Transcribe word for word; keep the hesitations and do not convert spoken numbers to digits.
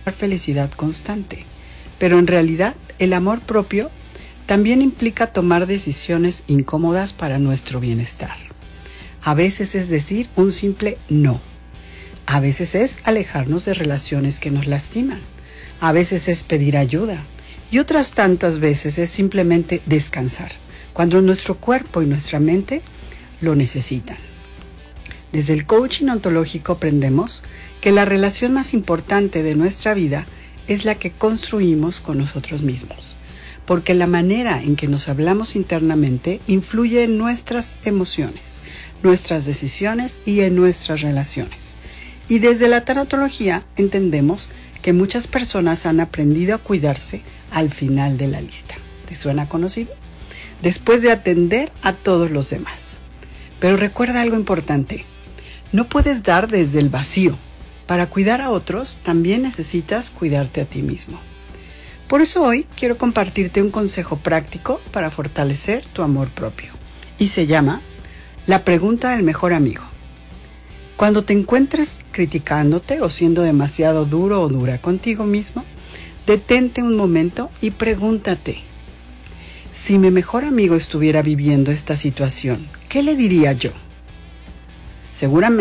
felicidad constante, pero en realidad el amor propio también implica tomar decisiones incómodas para nuestro bienestar. A veces es decir un simple no. A veces es alejarnos de relaciones que nos lastiman. A veces es pedir ayuda. Y otras tantas veces es simplemente descansar, cuando nuestro cuerpo y nuestra mente lo necesitan. Desde el coaching ontológico aprendemos que la relación más importante de nuestra vida es la que construimos con nosotros mismos, porque la manera en que nos hablamos internamente influye en nuestras emociones, nuestras decisiones y en nuestras relaciones. Y desde la tanatología entendemos que muchas personas han aprendido a cuidarse al final de la lista. ¿Te suena conocido? Después de atender a todos los demás. Pero recuerda algo importante. No puedes dar desde el vacío. Para cuidar a otros, también necesitas cuidarte a ti mismo. Por eso hoy quiero compartirte un consejo práctico para fortalecer tu amor propio. Y se llama la pregunta del mejor amigo. Cuando te encuentres criticándote o siendo demasiado duro o dura contigo mismo, detente un momento y pregúntate: si mi mejor amigo estuviera viviendo esta situación, ¿qué le diría yo? Seguramente